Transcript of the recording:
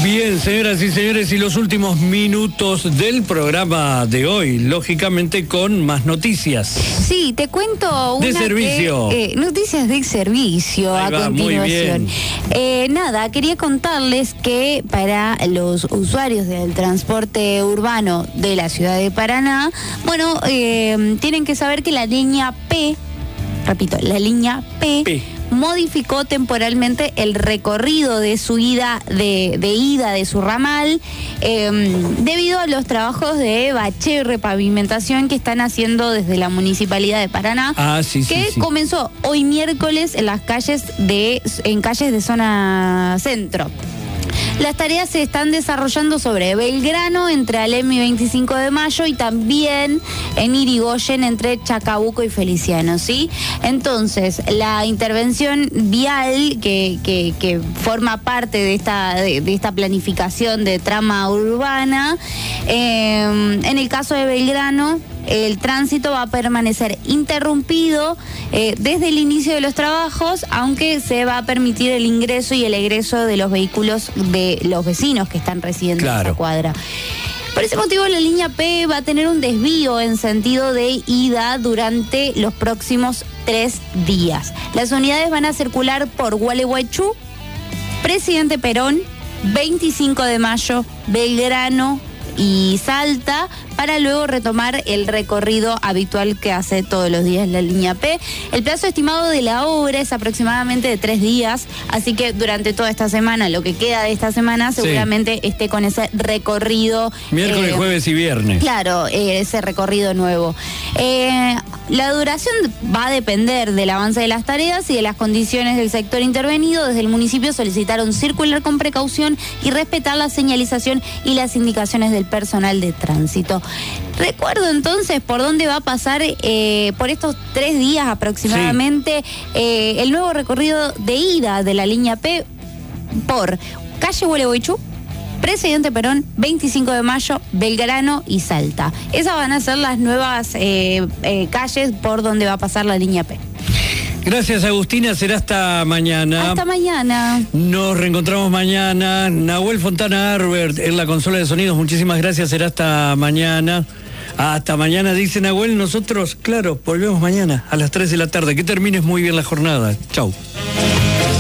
Bien, señoras y señores, y los últimos minutos del programa de hoy, lógicamente con más noticias. Sí, te cuento una de servicio. Noticias de servicio a continuación. Nada, quería contarles que para los usuarios del transporte urbano de la ciudad de Paraná, bueno, tienen que saber que la línea P, repito, la línea P. modificó temporalmente el recorrido de su ida de su ramal debido a los trabajos de bacheo y repavimentación que están haciendo desde la Municipalidad de Paraná, comenzó hoy miércoles en calles de zona centro. Las tareas se están desarrollando sobre Belgrano, entre Alem y 25 de Mayo, y también en Irigoyen, entre Chacabuco y Feliciano, ¿sí? Entonces, la intervención vial que forma parte de esta planificación de trama urbana, en el caso de Belgrano, el tránsito va a permanecer interrumpido desde el inicio de los trabajos, aunque se va a permitir el ingreso y el egreso de los vehículos de los vecinos que están residiendo en esa cuadra. Por ese motivo, la línea P va a tener un desvío en sentido de ida durante los próximos 3 días. Las unidades van a circular por Gualeguaychú, Presidente Perón, 25 de Mayo, Belgrano y Salta, para luego retomar el recorrido habitual que hace todos los días la línea P. El plazo estimado de la obra es aproximadamente de 3 días, así que durante toda esta semana, lo que queda de esta semana, seguramente esté con ese recorrido. Miércoles, jueves y viernes. Claro, ese recorrido nuevo. La duración va a depender del avance de las tareas y de las condiciones del sector intervenido. Desde el municipio solicitaron circular con precaución y respetar la señalización y las indicaciones del personal de tránsito. Recuerdo entonces por dónde va a pasar por estos 3 días aproximadamente el nuevo recorrido de ida de la línea P por calle Gualeguaychú, Presidente Perón, 25 de Mayo, Belgrano y Salta. Esas van a ser las nuevas calles por donde va a pasar la línea P. Gracias, Agustina, será hasta mañana. Hasta mañana. Nos reencontramos mañana. Nahuel Fontana Arbert en la consola de sonidos, muchísimas gracias, será hasta mañana. Hasta mañana, dice Nahuel. Nosotros, claro, volvemos mañana a las 3 de la tarde. Que termines muy bien la jornada. Chau.